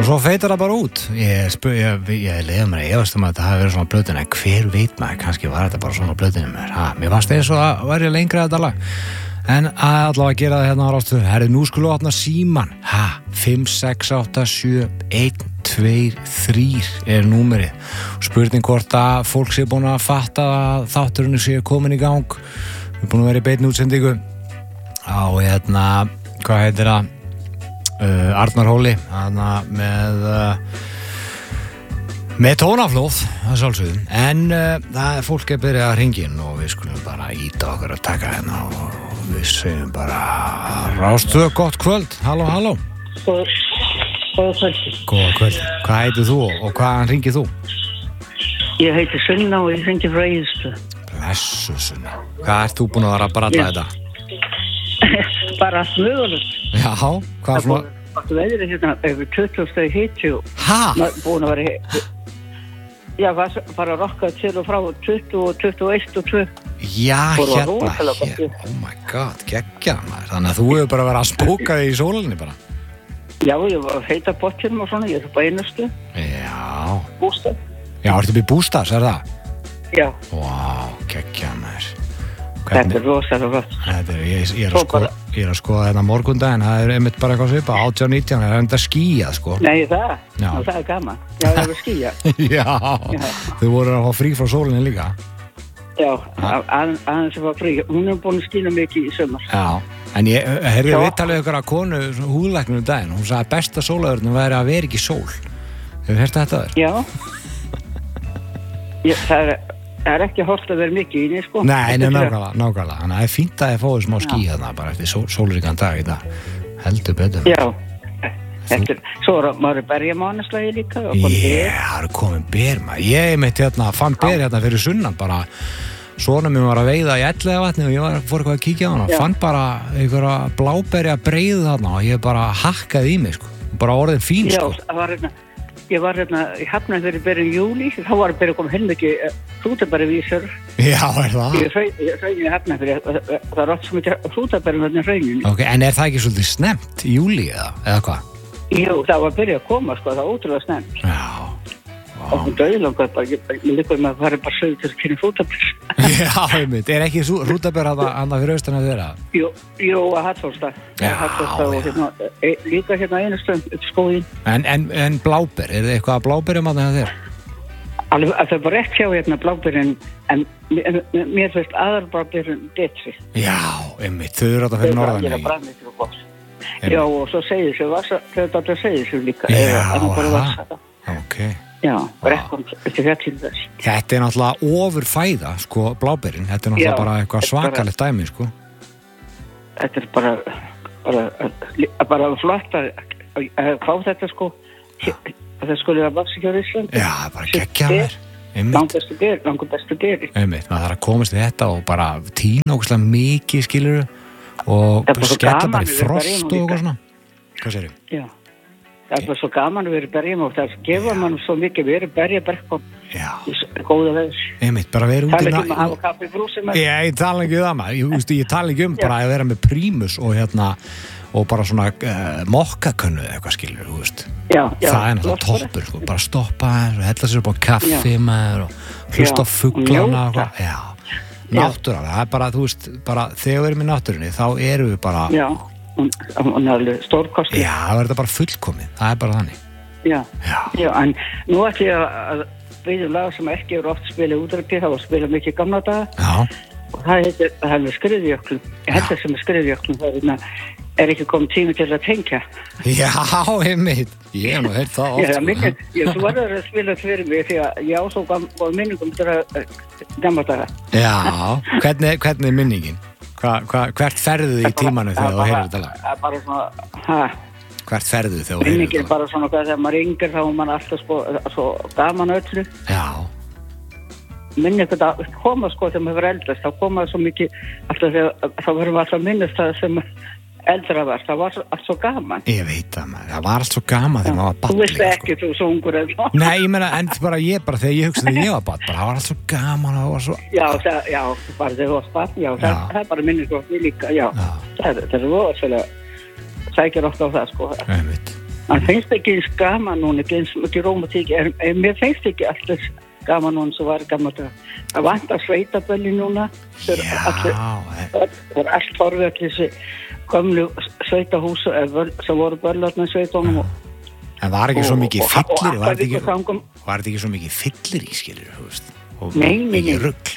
Og svo feitar það bara út. Ég leiði mér að efast að þetta hafi verið svona blöðin, en hver veit maður, kannski var þetta bara svona blöðinu mér. Mér fannst eins og það væri lengra þetta lag. En allavega gera það hérna á Rás 2. Herri, nú skulum við opna síman. 5, 6, 8, 7, 1, 2, 3 númerið. Spurning hvort að fólk sé búin að fatta að þátturinn sé komin í gang. Við búin að vera í beinni útsendingu á hvað heitir það? Arnarhóli með tónaflóð það sjálfsögðum, en það er fólk byrjað að hringja inn og við skulum bara íta okkur að taka hérna og við segjum bara Rás 2, gott kvöld, halló Góða kvöld. Góða kvöld, hvað heitir þú og hvaðan hringir þú? Ég heiti Sunna og ég hringi frá Egilsstöðum. Blessu Sunna, hvað ert þú búin að vera að bralla þetta? Bara allt mögulegt. Já, hvað svona? Það veðrið hérna yfir 20 steg hiti og búin að vera já, bara rokkaði til og frá 20 og 21 og 2. Já, hér, oh my god, geggjað maður, þannig að þú hefur bara verið að spóka þig í sólinni bara. Já, ég var að heita bottinum og svona, ég er upp á einustu. Já. Bústað. Já, ertu upp í bústaðs, það? Já. Vá, geggjað maður. Þetta er rosalega gott. Ég er að skoða þetta morgundaginn, það er einmitt bara eitthvað svipa, 18-19, það er enda skýjað, sko. Nei, það er gaman. Já, það er skýjað. Já, þau voru að fá frí frá sólinni líka. Já, aðeins að fá frí. Hún er búin að skýna mikið í sumar. Já, en ég heyrði viðtalið ykkur að konu, húðlæknum daginn, hún sagði að besta sólaörnum væri að vera ekki sól. Hefur heyrt þetta þér? Já. Það er ekki hollt að vera mikið í henni, sko. Nei, nákvæmlega. Þannig að það er fínt að ég fóði smá ský þarna bara eftir sólríkan dag í dag. Heldur betur. Já. Svo maður er berjamánaslagi líka. Já, það eru komin ber maður. Ég fann ber hérna fyrir sunnan bara. Sonur minn var að veiða í Elliðavatni og ég fór eitthvað að kíkja á hana. Fann bara einhverja bláberja breiðu þarna og ég bara hakkaði í mig, sko. Bara orðin fín, sko. Já, það var ég var í Hafnarfirði byrjun júlí, þá var að koma heilmikið hrútabæruvísur. Já, er það? Ég hraun í Hafnarfirði, það er oft svo mikið hrútabærum þarna í hrauninu. Ok, en er það ekki svolítið snemmt í júlí eða hvað? Jú, það var að byrja að koma, sko, það var ótrúlega snemmt. Já. Og hún döðlangar bara, ég líka með að fara bara sögðu til að kynna hrútabær. Já, einmitt, er ekki hrútabær að fyrir austan að vera? Jú, að Hallsholtsstað. Og líka hérna einu stönd, skógin. En bláber, er þið eitthvað að bláberjum að það þér? Alveg, það er bara rétt hjá hérna bláberinn, en mér finnst aðalbláberinn betri. Já, einmitt, þau eru að fyrir norðan, ekki? Já, og svo segir sér, þau segir sér líka. Já, ok. Já, brekkum eftir fjallinu þess. Þetta er náttúrulega ofurfæða, sko, bláberinn. Þetta er náttúrulega bara eitthvað svakalegt dæmi, sko. Þetta er bara flott að fá þetta, sko. Það skulle að vaksa hjá Íslandi. Já, bara geggja mér. Langur bestu beri. Einmitt, maður þarf að komast í þetta og bara tína ógeðslega mikið, skilurðu, og skella bara í frost og eitthvað svona. Hvað segirðu? Já. Það er bara svo gaman að vera berjum og það gefa mann svo mikið verið berjaberkum í góða veðs. Einmitt, bara vera út í næ... Tala ekki að hafa kaffi brúsum. Ég tala ekki það maður. Ég tala ekki bara að vera með prímus og og bara svona mokkakönnu eða eitthvað, skilur, þú veist. Já. Það er náttúrulega toppur, sko. Bara stoppa og hella sér upp á kaffi maður og hlusta á fuglana og eitthvað. Já. Náttúrulega, það er bara, þú veist, bara þegar við erum í náttúrunni þá erum við bara... Já. Hún er alveg stórkostið. Já, það verður bara fullkomið, það er bara þannig. Já, en nú ætlum ég að við lag sem ekki eru oft spilið útrætti, það var spilað mikið gamla daga. Já. Og það er Skriðjöklum. Ég held það sem Skriðjöklum, það er ekki komið tími til að tengja. Já, einmitt. Ég hef nú heyrt það oft. Já, þú verður að spila fyrir mig því að ég ásó minningum til að gamla daga. Já, hvernig er minningin? Hvert ferðu þið í tímanu þegar þú heyrir þetta lag? Bara svona, hvert ferðu þið þegar þú heyrir þetta lag? Minningin bara svona, þegar maður yngir þá er maður alltaf svo gaman öllu. Já. Minni þetta koma, þegar maður verður eldast, þá koma svo mikið, alltaf þegar, þá verðum við alltaf að minnast það sem eldra var, það var allt svo gaman. Ég veit það maður, það var allt svo gaman þegar maður var barn. Þú veist ekki, þú svo ungur eða svo. Nei, ég meina, en bara þegar ég hugsaði þegar ég var barn, það var allt svo gaman, það var svo... Já, bara þegar þú varst barn, það er bara minnir svo líka, já. Það er rosalega, sækir ofta á það, sko. Það finnst ekki eins gaman núna, ekki eins mikið rómatík, mér finnst ekki alltaf gaman núna sem var gamla dag. Það vantar sveitabölli núna, það er allt horfið allir þessi gömlu sveitahús sem voru börlarna í sveitunum. En var ekki svo mikið fyllir, var þetta ekki svo mikið fyllir í, skilur, þú veist? Nei. Rugl.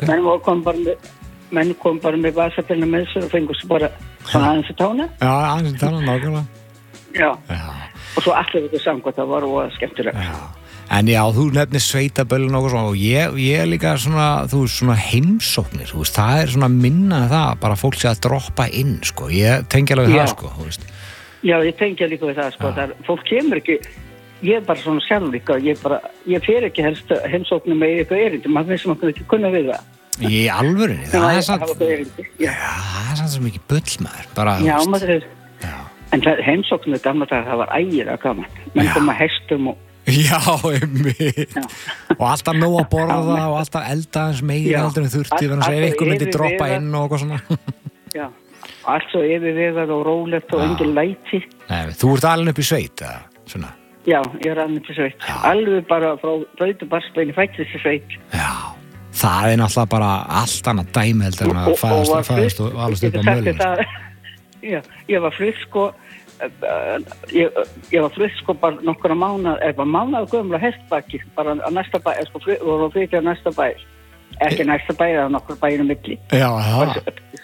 Menn kom bara með vasabillina með sér og fengur sér bara svona aðeins að tána. Já, aðeins að tána, nákvæmlega. Já, og svo allir þetta samkvæmt, það var óað skemmtilega. Já, en já, þú nefnir sveitaböllin og svona, og ég líka svona, þú veist, svona heimsóknir, þú veist, það er svona minna það, bara fólk sé að droppa inn, sko, ég tengi alveg það, sko, þú veist. Já, ég tengi líka við það, sko, fólk kemur ekki, ég er bara svona sjálf líka, ég fer ekki helst heimsóknir með eitthvað erindi, maður finnst sem maður ekki kunna við það. Í alvörinni, það er samt svo mikið bull, maður, bara, já, maður er, en heimsóknir gamla dag, það var ægilega gaman, menn koma hestum og já, einmitt. Og alltaf nóg að borða og alltaf elda eins meira heldur en þurfti, þannig að einhver myndi droppa inn og eitthvað svona. Já, allt svo yfirvegað og rólegt og engin læti. Nei, þú ert alveg upp í sveit, eða svona? Já, ég er alveg upp í sveit. Alveg bara frá Brautubarsbeini fættist í sveit. Já, það er náttúrulega bara allt annað dæmi heldur en að fæðast og alveg stupa mölum. Já, ég var flutt sko, bara nokkura mánuð gömla hestbakki, bara að næsta bæ, sko, voru að flytja á næsta bæ, ekki næsta bæ, það var nokkur bæinu milli. Já, það.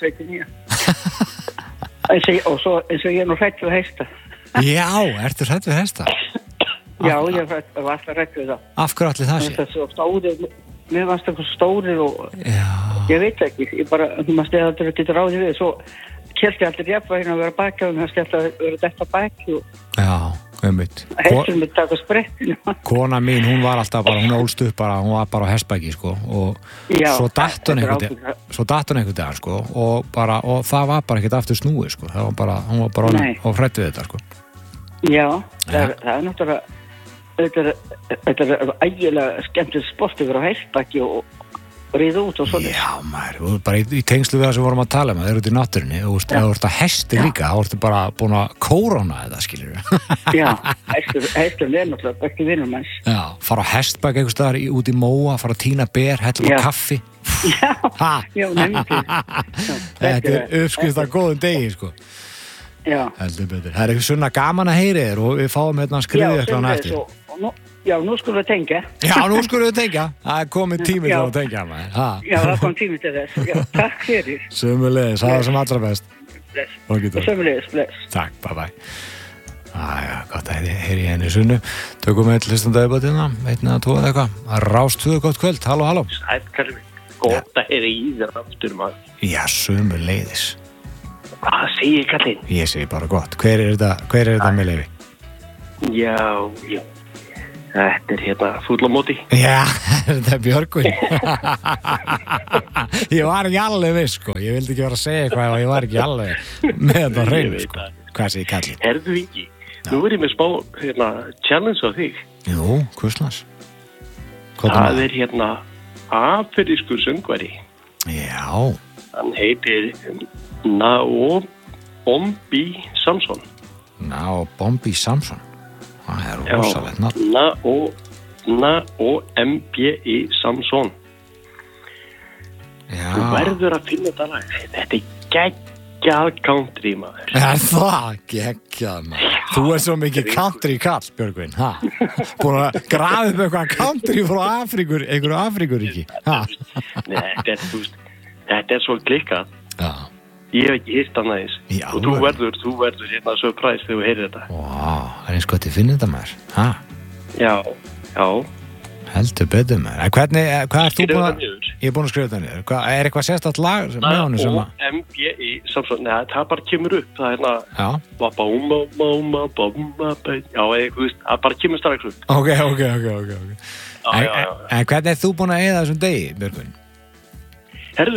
Og svo eins og ég er nú hrædd við hesta. Já, ertu hrædd við hesta? Já, ég var alltaf hrædd við það. Af hverju allir það sé? Mér varst eitthvað stórir og ég veit ekki, ég bara, maður stegi að þetta getur ráðið við, svo kjelti allir jafnvægin að vera baki og það skellti að vera þetta baki og einmitt. Hestur með taka sprettinu. Kona mín, hún var alltaf bara, hún ólst upp bara, hún var bara á hestbaki, sko, og svo datt hún einhvern dag, sko, og það var bara ekkert aftur snúið, sko, það var bara, hún var bara á hrætt við þetta, sko. Já, það er náttúrulega, þetta er ægilega skemmtilegt sport yfir á hestbaki og ríða út og svona. Já, maður, bara í tengslu við það sem vorum að tala það eru út í náttúrunni, og þú ert að hesti líka, þá ertu bara búin að kóróna þetta, skilur við. Já, hesturinn er náttúrulega besti vinur manns. Já, fara á hestbak einhvers staðar út í móa, fara að tína ber, hella á kaffi. Já, nefndir. Þetta er uppskrift af góðum degi, sko. Já. Heldur betur. Það er eitthvað svona gaman að heyri þér og við fáum hérna að skrifa eitthvað á eftir. Já, nú skulum við tengja. Já, nú skulum við tengja. Það er komið tími til að tengja maður. Já, það kom tími til þess. Já, takk fyrir. Sömuleiðis, það var sem allra best. Bless. Sömuleiðis, bless. Takk, bye. Já, gott að heyri henni Sunnu. Tökum við hlustum dagabátina, 1 eða 2 eða eitthvað. Rást 2, gott kvöld, halló. Sæll, Kalli minn. Gott að heyri í þér aftur, maður. Já, sömuleiðis. Hvað segir Kalli? Ég segi bara gott. Hver er þetta með leyfi? Já. Þetta er hérna fúll á móti. Já, þetta er Björgvin. Ég var ekki alveg viss, sko. Ég vildi ekki vera að segja eitthvað og ég var ekki alveg með þetta á hreinu, sko. Hvað segir Kalli? Herðu ekki. Nú er ég með spá, challenge á þig. Jú, hvurslags? Það er afrískur söngvari. Já. Hann heitir Naombi Samson. Naombi Samson. Það er rosalegt nafn. Naombi Samson. Já. Þú verður að finna þetta lag. Þetta er geggjað country, maður. Það geggjað, maður. Þú er svo mikið country kall, Björgvin. Búin að grafa upp eitthvað country frá einhverju Afríkuríki. Nei, þetta er svo klikkað. Já. Ég hef ekki hýrt annað eins. Og þú verður surprise þegar þú heyrir þetta. Vá, það er eins gott að finna þetta, maður. Já. Heldur betur, maður. Hvað ert þú búin að... Ég er búin að skrifa þetta niður. Er eitthvað sérstætt lag með honum sem að... Naombi Samson. Nei, það bara kemur upp. Það er Já. Já, það bara kemur strax upp. Ok. Já. En hvernig er þú búin að eyða þessum degi, Björgvin? Herðu,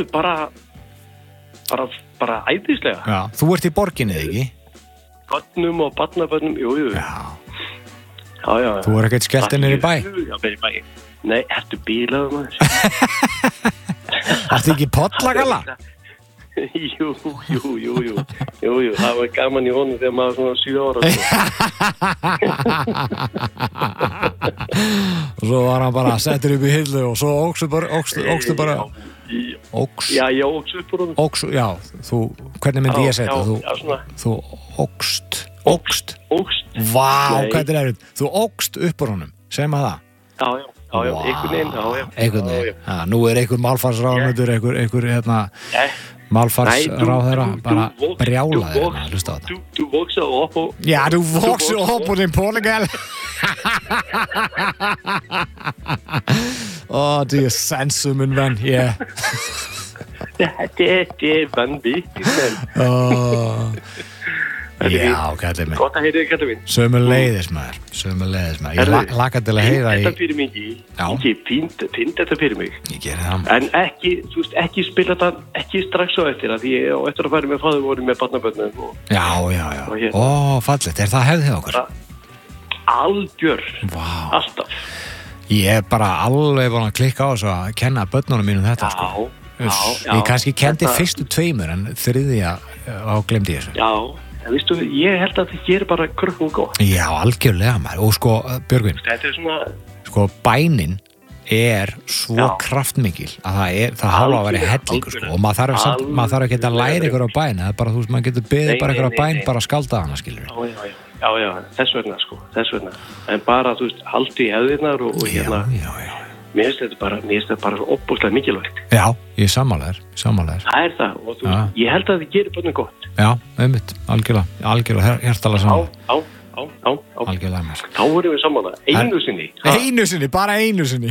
bara æðislega. Já, þú ert í borginni, ekki? Bönnum og barnabönnum, jú. Já. Já. Þú er ekkert skellt inn í bæ? Já, í bæ. Nei, ertu bílaður, maður? Ertu ekki pollagalla? Jú, það var gaman í honum þegar maður svona 7 ára. Og svo var hann bara settur upp í hillu og svo ókstu bara Já, ég óks upp úr honum. Já, þú, hvernig myndi ég segja þetta? Þú ókst. Vá, hvernig er þetta? Þú ókst upp úr honum, segjum að það. Já, einhvern veginn. Nú er einhver málfarsráðunautur, einhver málfarsráðherra bara brjálaði að hlusta á þetta. Du vokser op på. Ja, du vokser op på din Portugal. Det er sanset, min ven. Ja, det er vanvittigt, men. Já, kallið minn. Gott að heyra þig, kallið minn. Sömuleiðis maður. Ég laka til að heyra Þetta fyrir mig ekki fínt þetta fyrir mig. Ég geri það. En ekki, þú veist, ekki spila þetta ekki strax á eftir að því ég á eftir að fara með faður voru með barnabörnum og. Já. Fallegt, er það hefði okkur? Algjör. Vá. Alltaf. Ég er bara alveg búin að klikka á þessu að kenna börnunum mínum þetta, sko. Já. Ég kannski kendi fyrstu 2 en þriðja á glemdi ég þessu. Já. Vistu, ég held að það gerir bara krökkum gott. Já, algjörlega maður. Og sko, Björgvin, þetta svona. Sko, bænin er svo kraftmikil að það hafa að vera hellingur, sko. Og maður þarf ekki að læra ykkur á bæn. Það er bara, þú veist, maður getur beðið bara ykkur á bæn, bara skalda hana, skilur við. Já, þess vegna. En bara, þú veist, haldi í hefðirnar og hérna. Já. Mér finnst þetta bara svo óbúslega mikilvægt. Já, ég er sammálaður. Það er það og þú veist, ég held að það gerir börnum gott. Já, einmitt, algjörlega hjartalega saman. Já. Algjörlega mér. Þá vorum við sammála, einu sinni. Bara einu sinni.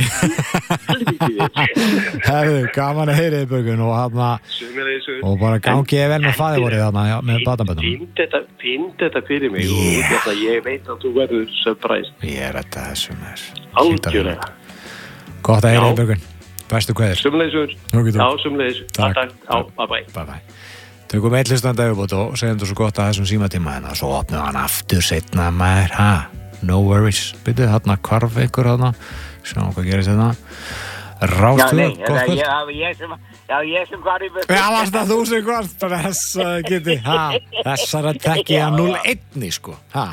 Herðu, gaman að heyra þig, Björgun, og bara gangið vel með faðirvorið þarna með barnabörnum. Finn þetta fyrir mig og ég veit að þú verður surprised. Ég er þetta þessu með þess. Algjörlega. Gott að heyra þig, Björgun. Bestu kveðir. Sömuleiðis. Já, sömuleiðis. Takk. Bye. Tökum einn hlustandi auðvitað og segjum þú svo gott að þessum símatíma hérna. Svo opnum hann aftur setna maður. No worries. Byrjuð þarna hvarf ykkur þarna. Sjáum hvað gerist þetta. Rástöð, gott kvöld. Ég sem hvar í byrju. Já, varst það þú sem hvar. Bara þessa geti. Þessar að tekja 0-1, sko.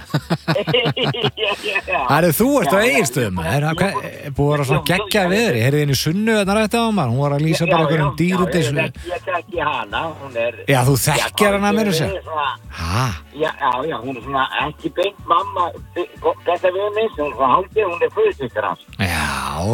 Það þú ert á Egilsstöðum. Búið að vera svona geggjað veðri. Heyrðu inn í Sunnu þarna rætt á maður. Hún var að lýsa bara okkur dýrindis. Ég þekki hana. Já, þú þekkir hana með þessu. Já, hún er svona ekki beint mamma. Þetta við minnst, hún er svona haldið, hún er föðsystir hans. Já.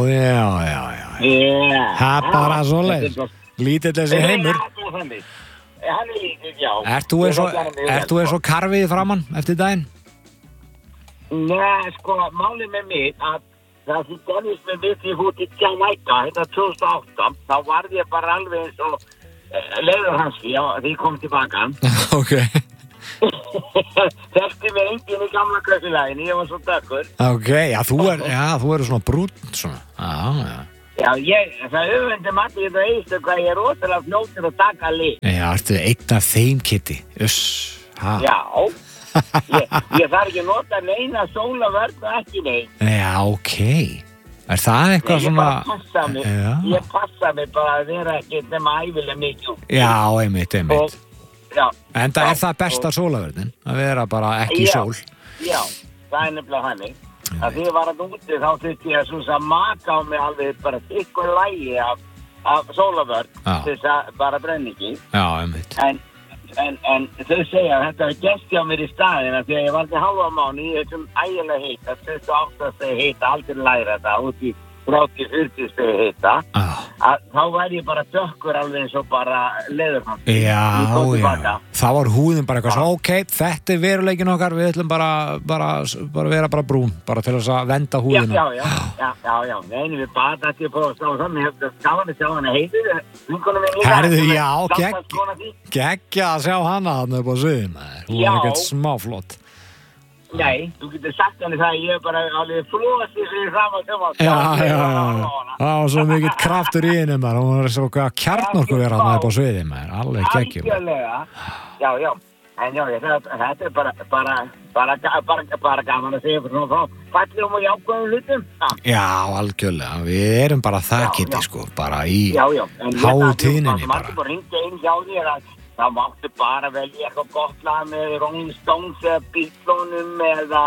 Það er bara svoleiðis. Lítill þessi heimur. Hann er lítill, já. Ert þú eins og karfið framann eftir daginn? Nei, sko, málið með mig að það sem gerðist með mitt í fót í Jamaica, þetta 2008, þá varð ég bara alveg eins og leiður hans því að því kom tilbaka. Ok. Þekkti mig enginn í gamla köffilæginni, ég var svo dökkur. Ok, já, þú eru svona brún, svona. Já, það auðvendir Matti þetta eistu hvað ég er ótrúlega fljótur að taka lið. Já, ertu einn af þeim, Kitty. Já, ég þarf ekki að nota neina sólavörn og ekki neina. Já, ok. Er það eitthvað svona... Ég passa mig bara að vera ekki nema ævilega mikið. Já, einmitt. Já. En það er það besta sólavörnin, að vera bara ekki í sól. Já, það er nefnilega hannig. Að því ég var að úti þá þurfti ég að svona maka á mig alveg bara ykkur lægi af sólavörn til þess að bara brenningi. Já, einmitt. En þau segja að þetta er gest hjá mér í staðina því að ég var til halva mánu í þessum ægilega heit að 28 stegi heita aldrei læra þetta út í 30-40 stegi heita að þá væri ég bara dökkur alveg eins og bara leðurhans. Já. Þá var húðin bara eitthvað svo, ok, þetta er veruleikin okkar, við ætlum bara vera bara brún, bara til þess að venda húðina. Já, neini við bara þetta ég búið að slá þannig, gaman að sjá hana heitir, vinkonum við líka. Herðu, já, geggja að sjá hana þarna upp á sviðin, hún var ekkert smá flott. Nei, þú getur sagt henni það að ég er bara alveg flósið fyrir saman sjóma. Já. Það var svo mikill kraftur í henni maður, hún var svo kjarnorku vera þarna upp á sviði maður, alveg geggjum. Algjörlega, já. En já, þetta er bara bara gaman að segja svona frá fallegum og jákvæðum hlutum. Já, algjörlega, við erum bara það geti sko, bara í hátíðninni bara. Það var ringa inn hjá þér að það máttu bara velja eitthvað gott lag með Rolling Stones eða Beatlesum eða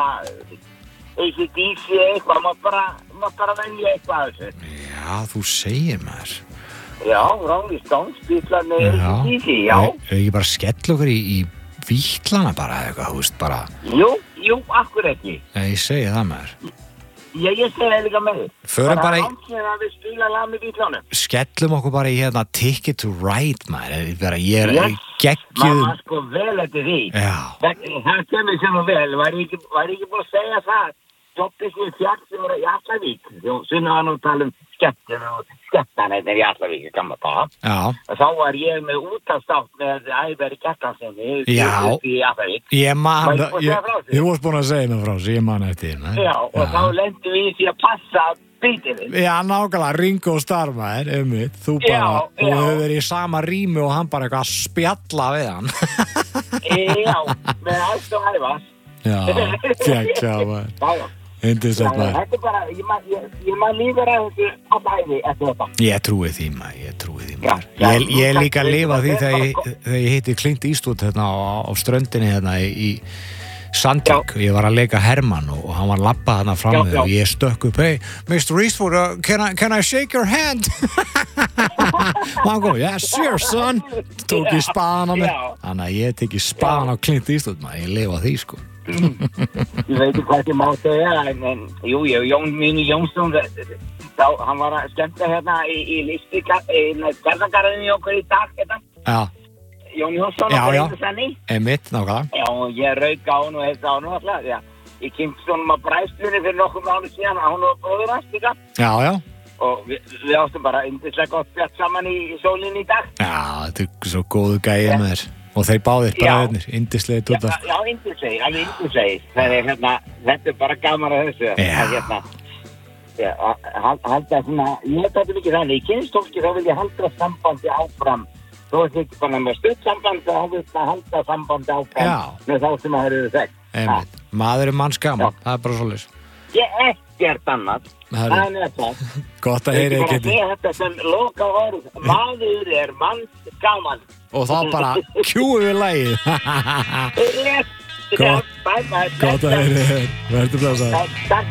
AC/DC eitthvað, maður bara velja eitthvað af þessu. Já, þú segir maður. Já, Rolling Stones, Beatlesum eða AC/DC, já. Ekki bara skell okkur í víklana bara eitthvað, þú veist, bara. Jú, akkur ekki. Ég segi það maður. Ég segi það líka með þig. Förum bara í... að við spila lag með víklanum. Skellum okkur bara í hérna Ticket to Ride, maður. Ég er geggjuð... Mamma sko vel eftir því. Já. Það kemur sem og vel. Var ég ekki búin að segja það? Stoppið sér fjallur í Allavík. Sunna var nú að tala um skemmtun og skemmtanir í Allavík, gamla það. Já. Þá var ég með útastátt með Æveri Gjertansinni í Allavík. Ég man, ég varst búin að segja mér frá þessu, ég man eftir hérna. Já, og þá lendum við í því að passa bítinu. Já, nákvæmlega, Ringo Starr maður, einmitt, þú bara, þú hefur verið í sama rými og hann bara eitthvað að spjalla við hann. Já, með allt og hæfast. Já, geggja maður. Já. Indislegt maður. Þetta er bara, ég maður lífur að þessu á bæði eftir þetta. Ég trúi því maður. Ég líka að lifa því þegar ég hitti Clint Eastwood hérna á ströndinni hérna í Sandvík. Ég var að leika Hermann og hann var labbað hérna fram með og ég stökk upp, hey, Mr. Eastwood, can I shake your hand? Og hann kom, yeah, sure son. Tók ég spaðan á mig. Þannig að ég teki spaðan á Clint Eastwood maður. Ég lifa því sko. Ég veit ekki hvað ég má segja en Mínu Jónsson hann var að skemmta hérna í Garðagarðinu í okkur í dag hérna. Já. Jón Jónsson Einmitt, nákvæmlega. Já, og ég rauk á hann og hefði á hann alltaf ég kynnt honum á bræðslunni fyrir nokkuð mánu síðan að hún var bróður hans líka. Já. Og við áttum bara yndislega gott spjall saman í sólinni í dag. Já, þetta er svo góðu gæði með þér. Og þeir báðir, bræðirnir, yndislegir tútar. Já, yndislegir. Þetta er bara gaman að þessu. Halda svona, ég þetta mikið þannig, í kynstólki þá vil ég halda sambandi áfram. Þó er þetta ekki bara með stutt samband, þá vil ég halda sambandi áfram með þá sem það eru þekkt. Einmitt, maður er manns gaman, það er bara svoleiðis. Ég ekkert annað, það er það. Gott að heyra ekki. Þetta sem loka orð, maður er manns gaman. Og þá bara kjúum við lagið. Gott að heyra. Verður blásað. Takk